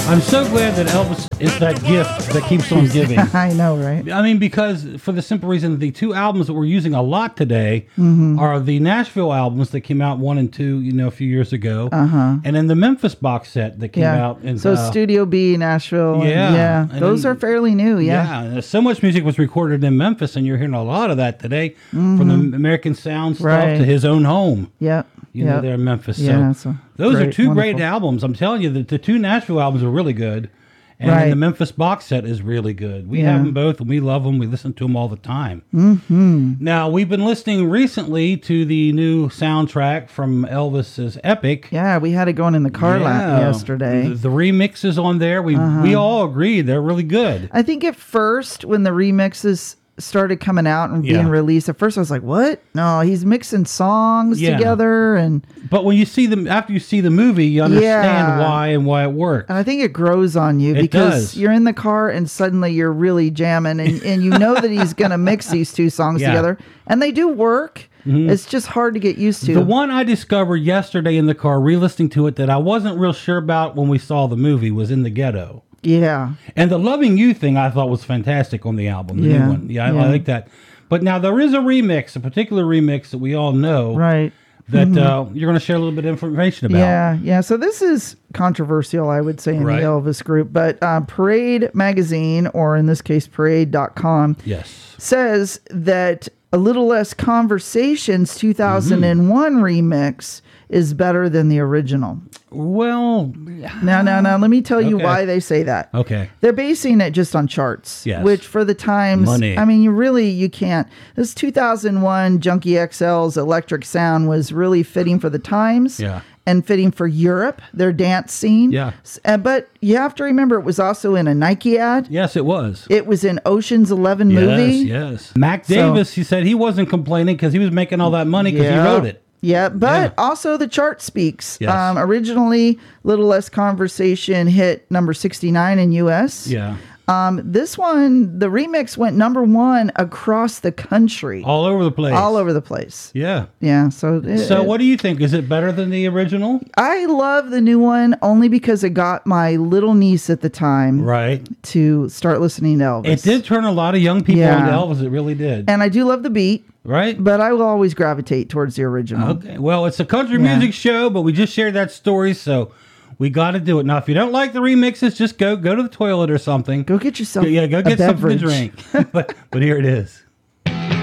I'm so glad that Elvis is that gift that keeps on giving. I know, right? I mean, because for the simple reason, the two albums that we're using a lot today are the Nashville albums that came out 1 and 2, a few years ago, and then the Memphis box set that came out. In, so Studio B, Nashville. Yeah. And those are fairly new. Yeah. And so much music was recorded in Memphis, and you're hearing a lot of that today, from the American Sound stuff to his own home. Yep. There in Memphis. Yeah, so those are two great albums. I'm telling you, the two Nashville albums are really good. And then the Memphis box set is really good. We have them both, and we love them. We listen to them all the time. Now, we've been listening recently to the new soundtrack from Elvis's Epic. Yeah, we had it going in the car yesterday. The remixes on there, we all agreed they're really good. I think at first, when the remixes started coming out and being released, at first I was like, what? No, he's mixing songs together. But when you see them, after you see the movie, you understand why it works. And I think it grows on you because you're in the car and suddenly you're really jamming and you know that he's going to mix these two songs together. And they do work. It's just hard to get used to. The one I discovered yesterday in the car, re-listening to it, that I wasn't real sure about when we saw the movie was In the Ghetto. Yeah. And the Loving You thing I thought was fantastic on the album, the new one. I like that. But now there is a particular remix that we all know. Right. That you're going to share a little bit of information about. Yeah. So this is controversial, I would say, in the Elvis group. But Parade Magazine, or in this case, Parade.com, says that A Little Less Conversations 2001 remix is better than the original. Well, now, let me tell you why they say that. Okay. They're basing it just on charts, which for the times, money. I mean, you can't. This 2001 Junkie XL's Electric Sound was really fitting for the times. Yeah. And fitting for Europe, their dance scene. Yeah. But you have to remember, it was also in a Nike ad. Yes, it was. It was in Ocean's 11 movie. Yes. Mac Davis, he said he wasn't complaining because he was making all that money because he wrote it. Yeah, but also the chart speaks. Yes. Originally, Little Less Conversation hit number 69 in U.S. Yeah. This one, the remix went number 1 across the country. All over the place. All over the place. Yeah. Yeah. So what do you think? Is it better than the original? I love the new one only because it got my little niece at the time to start listening to Elvis. It did turn a lot of young people into Elvis. It really did. And I do love the beat. Right. But I will always gravitate towards the original. Okay. Well, it's a country music show, but we just shared that story, so we got to do it. Now, if you don't like the remixes, just go to the toilet or something. Go get yourself go get something to drink. but here it is.